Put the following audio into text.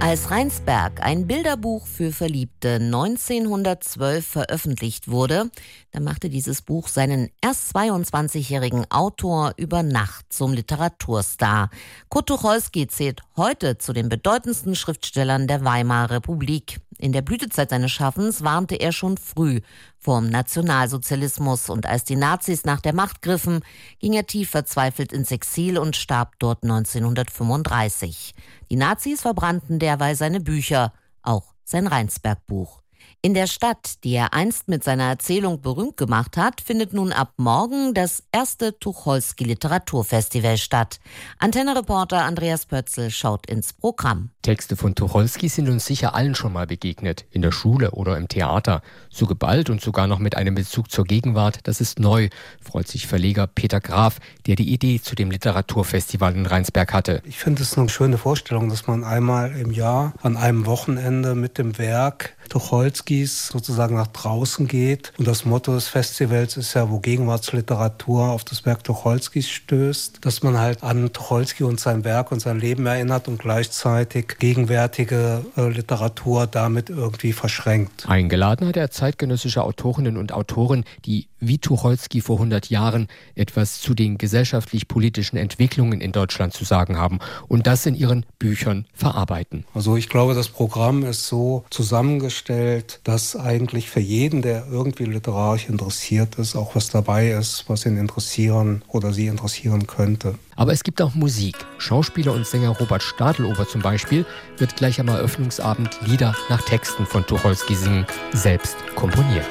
Als Rheinsberg, ein Bilderbuch für Verliebte, 1912 veröffentlicht wurde, da machte dieses Buch seinen erst 22-jährigen Autor über Nacht zum Literaturstar. Kurt Tucholsky zählt heute zu den bedeutendsten Schriftstellern der Weimarer Republik. In der Blütezeit seines Schaffens warnte er schon früh vorm Nationalsozialismus, und als die Nazis nach der Macht griffen, ging er tief verzweifelt ins Exil und starb dort 1935. Die Nazis verbrannten derweil seine Bücher, auch sein Rheinsberg-Buch. In der Stadt, die er einst mit seiner Erzählung berühmt gemacht hat, findet nun ab morgen das erste Tucholsky-Literaturfestival statt. Antenne-Reporter Andreas Pötzl schaut ins Programm. Texte von Tucholsky sind uns sicher allen schon mal begegnet, in der Schule oder im Theater. So geballt und sogar noch mit einem Bezug zur Gegenwart, das ist neu, freut sich Verleger Peter Graf, der die Idee zu dem Literaturfestival in Rheinsberg hatte. Ich finde es eine schöne Vorstellung, dass man einmal im Jahr an einem Wochenende mit dem Werk Tucholskys sozusagen nach draußen geht. Und das Motto des Festivals ist ja, wo Gegenwartsliteratur auf das Werk Tucholskys stößt, dass man halt an Tucholsky und sein Werk und sein Leben erinnert und gleichzeitig gegenwärtige Literatur damit irgendwie verschränkt. Eingeladen hat er zeitgenössische Autorinnen und Autoren, die wie Tucholsky vor 100 Jahren etwas zu den gesellschaftlich-politischen Entwicklungen in Deutschland zu sagen haben und das in ihren Büchern verarbeiten. Also ich glaube, das Programm ist so zusammengestellt, dass eigentlich für jeden, der irgendwie literarisch interessiert ist, auch was dabei ist, was ihn interessieren oder sie interessieren könnte. Aber es gibt auch Musik. Schauspieler und Sänger Robert Stadelober zum Beispiel wird gleich am Eröffnungsabend Lieder nach Texten von Tucholsky singen, selbst komponiert.